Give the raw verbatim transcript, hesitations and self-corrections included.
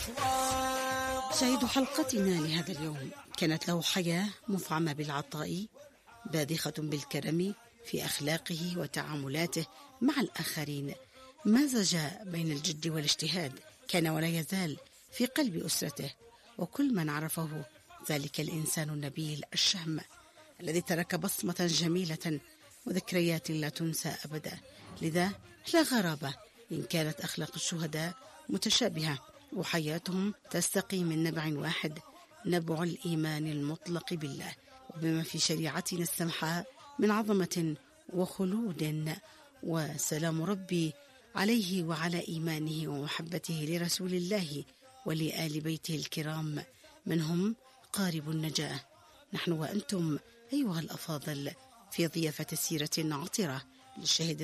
شاهد حلقتنا لهذا اليوم كانت له حياة مفعمة بالعطاء، باذخة بالكرم في أخلاقه وتعاملاته مع الآخرين، مزج بين الجد والاجتهاد، كان ولا يزال في قلب أسرته وكل من عرفه ذلك الإنسان النبيل الشهم الذي ترك بصمة جميلة وذكريات لا تنسى أبدا. لذا لا غرابة إن كانت أخلاق الشهداء متشابهة وحياتهم تستقي من نبع واحد، نبع الإيمان المطلق بالله وبما في شريعتنا السمحاء من عظمة وخلود وسلام ربي عليه وعلى إيمانه ومحبته لرسول الله ولآل بيته الكرام من هم قارب النجاة. نحن وأنتم أيها الأفاضل في ضيافة سيرة عطرة للشهيد